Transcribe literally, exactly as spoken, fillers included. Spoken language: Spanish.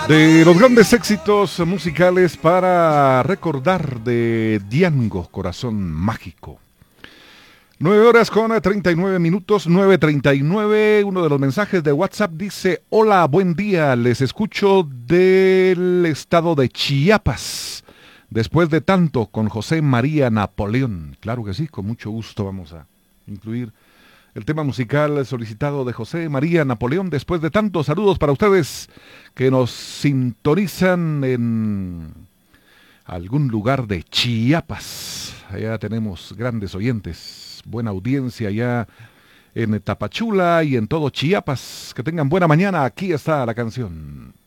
De los grandes éxitos musicales para recordar de Diango, Corazón Mágico. Nueve horas con treinta y nueve minutos, nueve treinta y nueve. Uno de los mensajes de WhatsApp dice: hola, buen día, les escucho del estado de Chiapas. Después de tanto, con José María Napoleón. Claro que sí, con mucho gusto vamos a incluir el tema musical solicitado de José María Napoleón. Después de tanto, saludos para ustedes que nos sintonizan en algún lugar de Chiapas. Allá tenemos grandes oyentes, buena audiencia allá en Tapachula y en todo Chiapas. Que tengan buena mañana, aquí está la canción.